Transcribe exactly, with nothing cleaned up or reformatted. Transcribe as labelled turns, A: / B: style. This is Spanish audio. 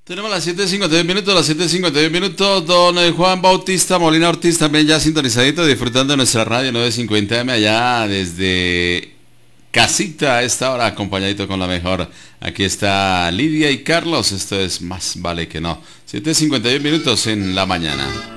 A: Tenemos las siete cincuenta y dos minutos, las siete cincuenta y dos minutos, don eh, Juan Bautista Molina Ortiz también ya sintonizadito, disfrutando de nuestra radio novecientos cincuenta eme allá desde casita a esta hora, acompañadito con la mejor. Aquí está Lidia y Carlos, esto es Más Vale Que No, siete cincuenta y dos minutos en la mañana.